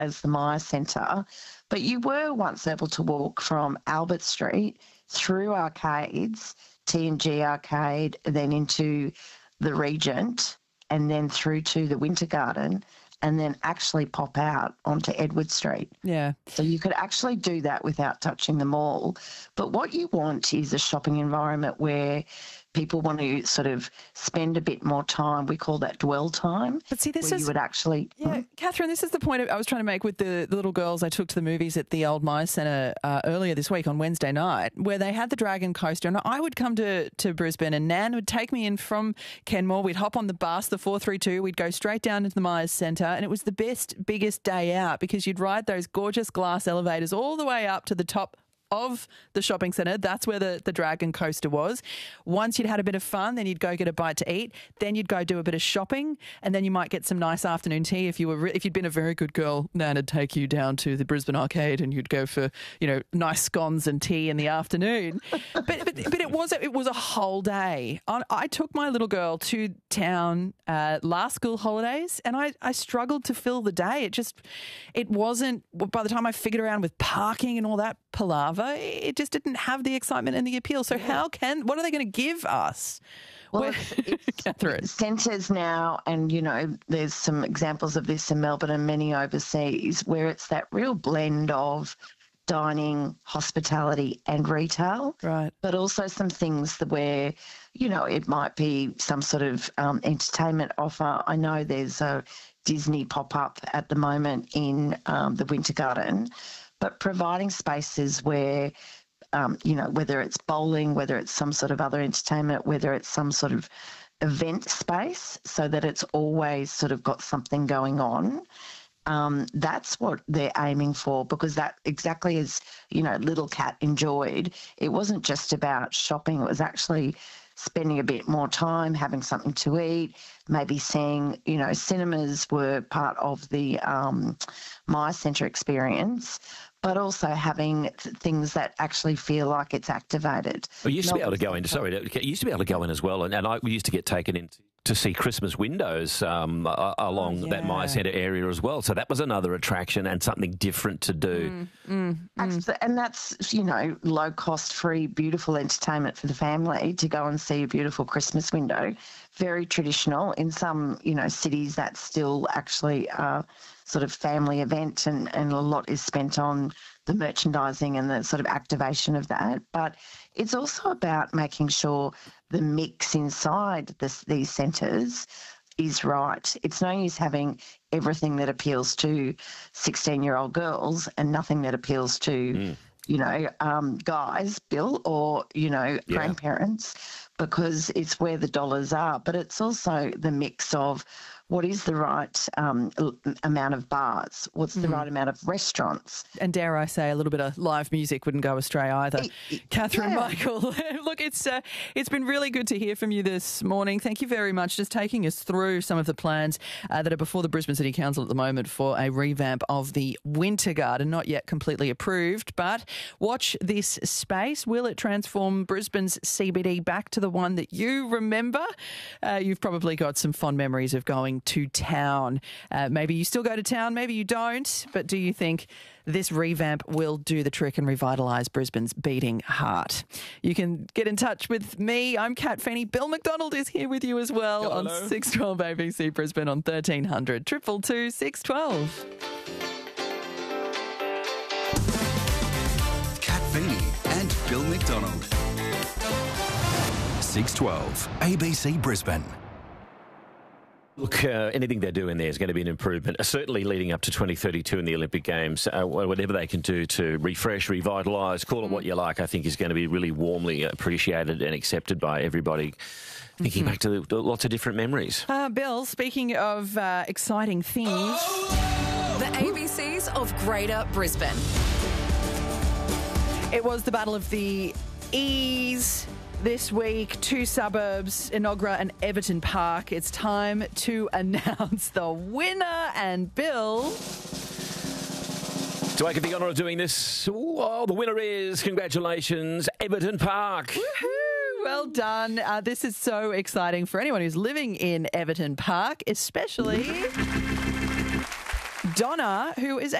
as the Myer Centre, but you were once able to walk from Albert Street through arcades, T&G Arcade, then into the Regent, and then through to the Winter Garden, and then actually pop out onto Edward Street. Yeah. So you could actually do that without touching the mall. But what you want is a shopping environment where people want to sort of spend a bit more time. We call that dwell time. But see, this is... you would actually... Yeah, Catherine, this is the point I was trying to make with the little girls I took to the movies at the old Myer Centre earlier this week on Wednesday night, where they had the Dragon Coaster, and I would come to Brisbane and Nan would take me in from Kenmore. We'd hop on the bus, the 432, we'd go straight down into the Myer Centre, and it was the biggest day out because you'd ride those gorgeous glass elevators all the way up to the top of the shopping centre. That's where the Dragon Coaster was. Once you'd had a bit of fun, then you'd go get a bite to eat. Then you'd go do a bit of shopping, and then you might get some nice afternoon tea. If you'd been a very good girl, Nan would take you down to the Brisbane Arcade, and you'd go for nice scones and tea in the afternoon. but it was a whole day. I took my little girl to town last school holidays, and I struggled to fill the day. It wasn't. By the time I figured around with parking and all that palaver, it just didn't have the excitement and the appeal. So what are they going to give us? Well, Catherine. Centres now, and, there's some examples of this in Melbourne and many overseas, where it's that real blend of dining, hospitality and retail. Right. But also some things where, it might be some sort of entertainment offer. I know there's a Disney pop-up at the moment in the Winter Garden, but providing spaces where, whether it's bowling, whether it's some sort of other entertainment, whether it's some sort of event space, so that it's always sort of got something going on. That's what they're aiming for, because that, exactly as, Little Cat enjoyed, it wasn't just about shopping, it was actually spending a bit more time, having something to eat, maybe seeing, cinemas were part of the Myer Centre experience, but also having things that actually feel like it's activated. Well, you used to be able to go in. You used to be able to go in as well, and we used to get taken in to see Christmas windows along that Myer Centre area as well. So that was another attraction and something different to do. And that's, low cost, free, beautiful entertainment for the family to go and see a beautiful Christmas window. Very traditional. In some, cities that's still actually a sort of family event, and a lot is spent on the merchandising and the sort of activation of that. But it's also about making sure the mix inside these centres is right. It's no use having everything that appeals to 16-year-old girls and nothing that appeals to, guys, Bill, or, grandparents, because it's where the dollars are. But it's also the mix of what is the right amount of bars, what's the right amount of restaurants. And dare I say, a little bit of live music wouldn't go astray either. Catherine Michael, look, it's been really good to hear from you this morning. Thank you very much, just taking us through some of the plans that are before the Brisbane City Council at the moment for a revamp of the Winter Garden, not yet completely approved, but watch this space. Will it transform Brisbane's CBD back to the one that you remember? You've probably got some fond memories of going to town. Maybe you still go to town, maybe you don't, but do you think this revamp will do the trick and revitalise Brisbane's beating heart? You can get in touch with me. I'm Kat Feeney. Bill McDonald is here with you as well. Hello. On 612 ABC Brisbane on 1300 222 612. Kat Feeney and Bill McDonald. 612 ABC Brisbane. Look, anything they do in there is going to be an improvement, certainly leading up to 2032 in the Olympic Games. Whatever they can do to refresh, revitalise, call it what you like, I think is going to be really warmly appreciated and accepted by everybody. Thinking back to lots of different memories. Bill, speaking of exciting things... The ABCs of Greater Brisbane. It was the Battle of the E's this week. Two suburbs, Enoggera and Everton Park. It's time to announce the winner. And Bill... Do I get the honour of doing this? Oh, the winner is, congratulations, Everton Park. Woohoo! Well done. This is so exciting for anyone who's living in Everton Park, especially Donna, who is